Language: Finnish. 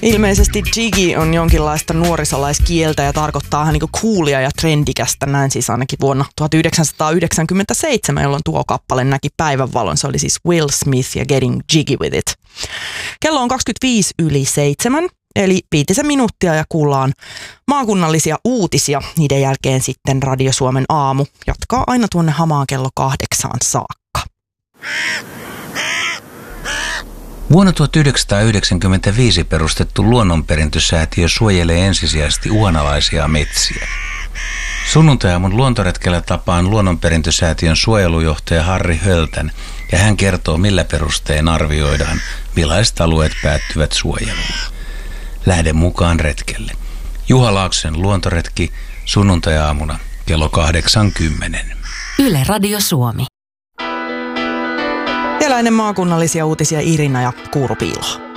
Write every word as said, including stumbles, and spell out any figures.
Ilmeisesti jiggy on jonkinlaista nuorisolaiskieltä ja tarkoittaa vähän niin kuin coolia ja trendikästä, näin siis ainakin vuonna tuhatyhdeksänsataayhdeksänkymmentäseitsemän, jolloin tuo kappale näki päivänvalon. Se oli siis Will Smith ja Getting Jiggy With It. Kello on kaksikymmentäviisi yli seitsemän, eli viitisen minuuttia ja kuullaan maakunnallisia uutisia. Niiden jälkeen sitten Radio Suomen aamu jatkaa aina tuonne hamaan kello kahdeksaan saakka. Vuonna tuhatyhdeksänsataayhdeksänkymmentäviisi perustettu luonnonperintösäätiö suojelee ensisijaisesti uhanalaisia metsiä. Sunnuntai-aamun luontoretkellä tapaan luonnonperintösäätiön suojelujohtaja Harri Höltän ja hän kertoo, millä perustein arvioidaan, millaiset alueet päättyvät suojeluun. Lähde mukaan retkelle. Juha Laaksosen luontoretki sunnuntai-aamuna kello kahdeksankymmentä. Yle Radio Suomi. Vielä ennen maakunnallisia uutisia Irina ja Kuuru Piiloa.